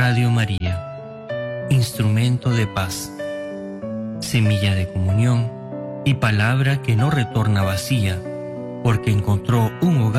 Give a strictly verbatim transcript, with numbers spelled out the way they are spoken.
Radio María, instrumento de paz, semilla de comunión y palabra que no retorna vacía, porque encontró un hogar